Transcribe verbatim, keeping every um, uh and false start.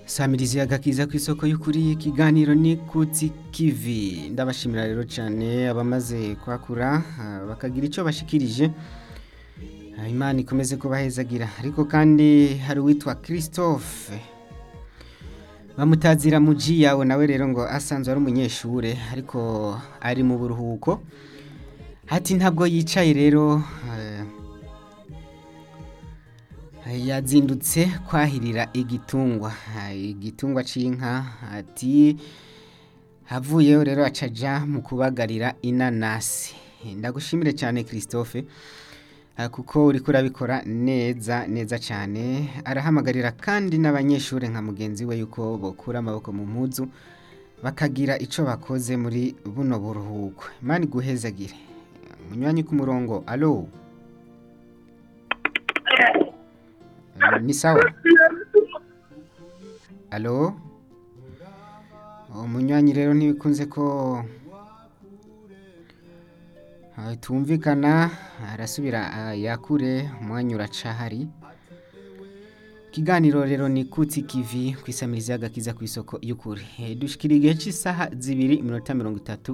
Samirizi agakiza ku isoko y'ukuri ikiganiro ni kutsi kivi ndabashimira rero cyane abamaze kwakura ah, bakagira icyo bashikirije. Ah, Imana ikomeze kubahezagira ariko kandi hari uwitwa Christophe bamutazira muji yawe nawe rero ngo asanzwe ari umunyeshure ariko ari mu buruhuko hati ntabwo yicaye rero eh, yazindutse kwahirira igitungwa Ah, igitungwa c'inka ati havuyeho rero acaja mu kubagarira inanasi. Ndagushimire cyane Christophe ah, kuko uriko urabikora neza neza cyane. Arahamagarira kandi n'abanyeshure nka mugenzi we yuko bokura amaboko mu mpuzu bakagira ico bakoze muri buno buruhuko. Imana iguhezagire. Munywanyi ku murongo. Allo. Eh, Ni sawa? Allo. Umunywanyi rero ntibikunze ko ah, tumvikana arasubira ah, yakure umwanya uracahari. Kiganiro rero ni kutsi kivi kwisamiriza agakiza ku isoko y'ukuri. Eh, Dushikira igihe cy'isaha zibiri iminota mirongo itatu